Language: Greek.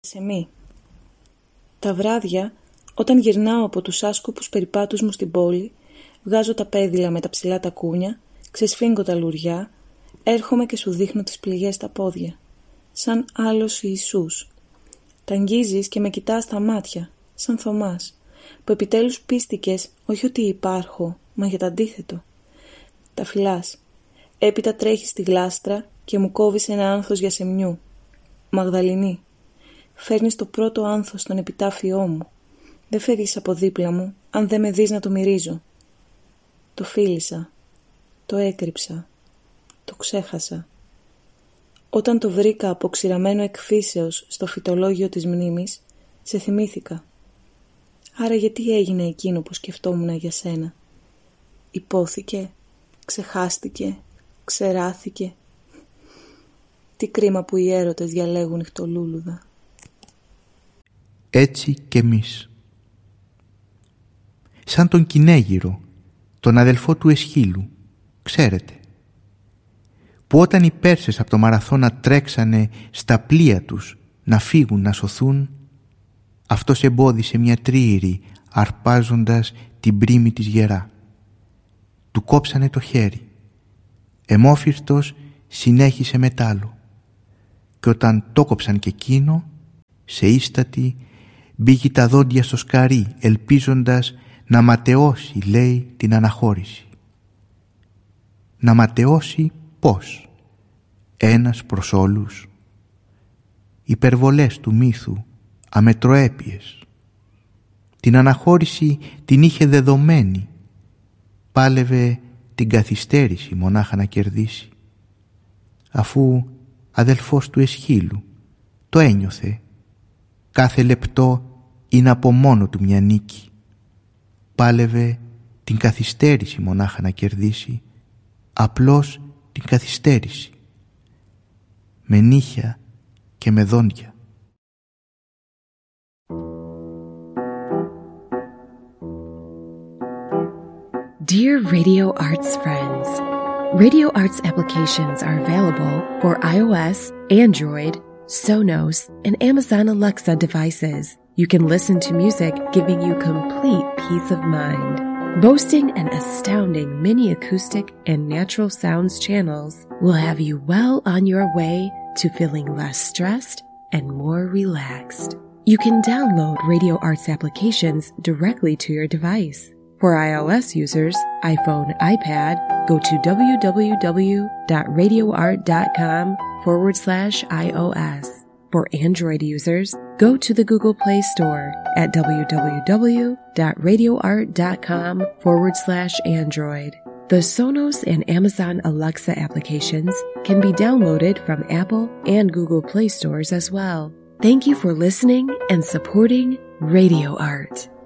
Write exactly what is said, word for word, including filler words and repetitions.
σε μη. Τα βράδια, όταν γυρνάω από τους άσκοπους περιπάτους μου στην πόλη, βγάζω τα πέδιλα με τα ψηλά τακούνια, ξεσφίγγω τα λουριά, έρχομαι και σου δείχνω τις πληγές στα πόδια, σαν άλλος Ιησούς. Τα αγγίζεις και με κοιτάς στα μάτια, σαν Θωμάς, που επιτέλους πίστηκες όχι ότι υπάρχω, μα για το αντίθετο. Τα φυλάς. Έπειτα τρέχεις στη γλάστρα και μου κόβεις ένα άνθος για σεμνιού. Μαγδαληνή. Φέρνεις το πρώτο άνθος στον επιτάφιό μου. Δεν φεύγεις από δίπλα μου, αν δεν με δεις να το μυρίζω. Το φίλησα. Το έκρυψα. Το ξέχασα. Όταν το βρήκα αποξηραμένο εκφύσεως στο φυτολόγιο της μνήμης, σε θυμήθηκα. Άρα γιατί έγινε εκείνο που σκεφτόμουν για σένα? Υπόθηκε, ξεχάστηκε, ξεράθηκε. Τι κρίμα που οι έρωτες διαλέγουν νυχτολούλουδα. Έτσι κι εμείς. Σαν τον Κυνέγυρο, τον αδελφό του Εσχύλου, ξέρετε, που όταν οι Πέρσες από το Μαραθώνα τρέξανε στα πλοία τους να φύγουν να σωθούν, αυτός εμπόδισε μια τρίηρη αρπάζοντας την πρίμη της γερά. Του κόψανε το χέρι. Αιμόφυρτος συνέχισε μετάλλο και όταν το κόψαν και εκείνο, σε ίστατη μπήκε τα δόντια στο σκαρί, ελπίζοντας να ματαιώσει, λέει, την αναχώρηση. Να ματαιώσει πώς? Ένας προς όλους. Υπερβολές του μύθου, αμετροέπιες. Την αναχώρηση την είχε δεδομένη. Πάλευε την καθυστέρηση μονάχα να κερδίσει. Αφού αδελφός του Εσχύλου το ένιωθε, κάθε λεπτό είναι από μόνο του μια νίκη. Πάλευε την καθυστέρηση μονάχα να κερδίσει, απλώς την καθυστέρηση, με νύχια και με δόντια. Dear Radio Arts friends, Radio Arts applications are available for iOS, Android, Sonos, and Amazon Alexa devices. You can listen to music giving you complete peace of mind. Boasting an astounding mini acoustic and natural sounds channels will have you well on your way to feeling less stressed and more relaxed. You can download Radio Arts applications directly to your device. For iOS users, iPhone, iPad, go to www.radioart.com forward slash iOS. For Android users, go to the Google Play Store at www.radioart.com forward slash Android. The Sonos and Amazon Alexa applications can be downloaded from Apple and Google Play stores as well. Thank you for listening and supporting Radio Art.